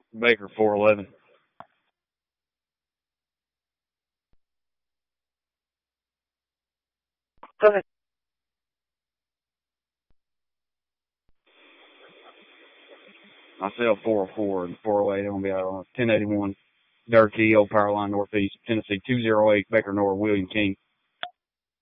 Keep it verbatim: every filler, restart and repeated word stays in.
Baker four eleven. Go ahead. I sell four oh four and four oh eight. I'm going to be out on ten eighty-one Durkee, Old Power Line Northeast, Tennessee, two oh eight Baker North, William King.